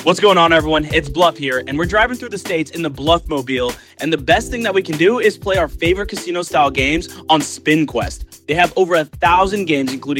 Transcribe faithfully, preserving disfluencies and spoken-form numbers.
What's going on, everyone? It's Bluff here, and we're driving through the states in the Bluffmobile, and the best thing that we can do is play our favorite casino-style games on SpinQuest. They have over a thousand games, including